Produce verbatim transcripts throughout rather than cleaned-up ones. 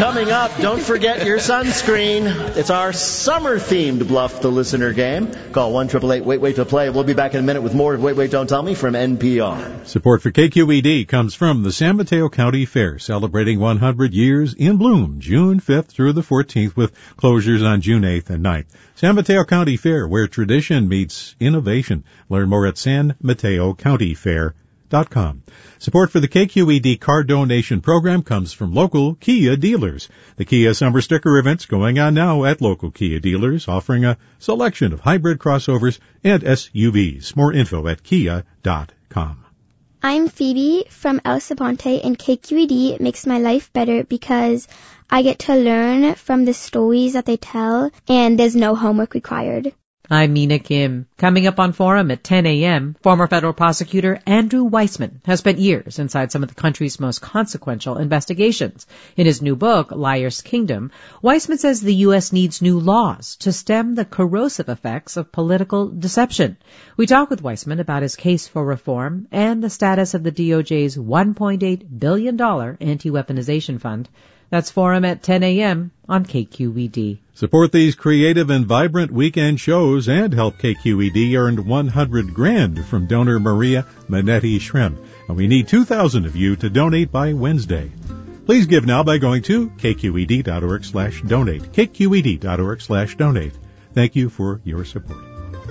Coming up, don't forget your sunscreen. It's our summer-themed Bluff the Listener game. Call one eight eight eight wait wait to play. We'll be back in a minute with more of Wait, Wait, Don't Tell Me from N P R. Support for K Q E D comes from the San Mateo County Fair, celebrating one hundred years in bloom, June fifth through the fourteenth, with closures on June eighth and ninth. San Mateo County Fair, where tradition meets innovation. Learn more at san mateo county fair dot com. Support for the K Q E D card donation program comes from local Kia dealers. The Kia Summer Sticker event's going on now at local Kia dealers, offering a selection of hybrid crossovers and S U Vs. More info at kia dot com. I'm Phoebe from El Saponte, and K Q E D makes my life better because I get to learn from the stories that they tell, and there's no homework required. I'm Mina Kim. Coming up on Forum at ten a.m., former federal prosecutor Andrew Weissman has spent years inside some of the country's most consequential investigations. In his new book, Liar's Kingdom, Weissman says the U S needs new laws to stem the corrosive effects of political deception. We talk with Weissman about his case for reform and the status of the D O J's one point eight billion dollars anti-weaponization fund. That's Forum at ten a.m. on K Q E D. Support these creative and vibrant weekend shows and help K Q E D earn one hundred grand from donor Maria Manetti Shrem. And we need two thousand of you to donate by Wednesday. Please give now by going to k q e d dot org slash donate. k q e d dot org slash donate. Thank you for your support.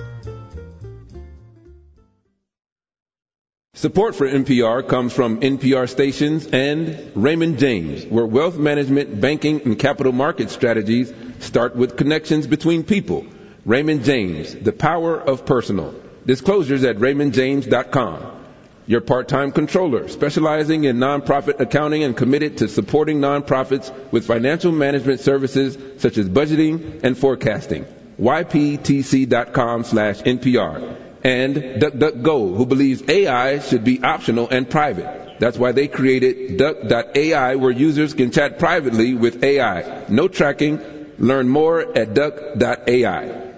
Support for N P R comes from N P R stations and Raymond James, where wealth management, banking, and capital market strategies start with connections between people. Raymond James, the power of personal. Disclosures at raymond james dot com. Your part-time controller, specializing in nonprofit accounting and committed to supporting nonprofits with financial management services such as budgeting and forecasting. y p t c dot com slash N P R. And DuckDuckGo, who believes A I should be optional and private. That's why they created duck dot A I, where users can chat privately with A I. No tracking. Learn more at duck dot A I.